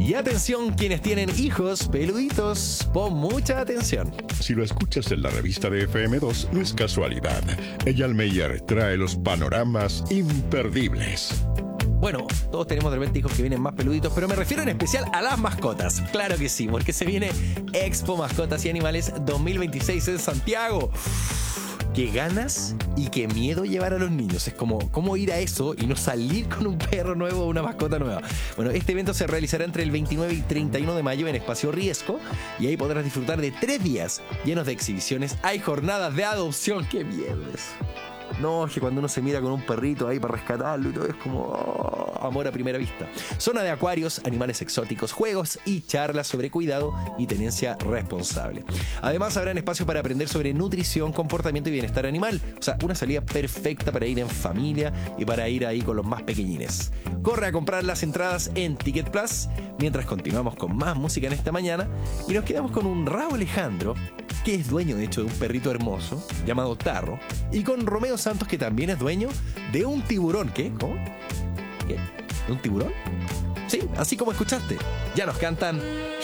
Y atención, quienes tienen hijos peluditos, pon mucha atención. Si lo escuchas en la revista de FM2, no es casualidad. Eyal Meyer trae los panoramas imperdibles. Bueno, todos tenemos de repente hijos que vienen más peluditos, pero me refiero en especial a las mascotas. Claro que sí, porque se viene Expo Mascotas y Animales 2026 en Santiago. Qué ganas y qué miedo llevar a los niños. Es como cómo ir a eso y no salir con un perro nuevo o una mascota nueva. Bueno, este evento se realizará entre el 29 y 31 de mayo en Espacio Riesco y ahí podrás disfrutar de 3 días llenos de exhibiciones. Hay jornadas de adopción. ¡Qué miedo eso! No, es que cuando uno se mira con un perrito ahí para rescatarlo y todo es como amor a primera vista. Zona de acuarios, animales exóticos, juegos y charlas sobre cuidado y tenencia responsable. Además habrán espacios para aprender sobre nutrición, comportamiento y bienestar animal. O sea, una salida perfecta para ir en familia y para ir ahí con los más pequeñines. Corre a comprar las entradas en Ticket Plus mientras continuamos con más música en esta mañana y nos quedamos con un Rauw Alejandro, que es dueño de hecho de un perrito hermoso llamado Tarro, y con Romeo Santos, que también es dueño de un tiburón. ¿Qué? ¿Cómo? ¿Qué? ¿De un tiburón? Sí, así como escuchaste. Ya nos cantan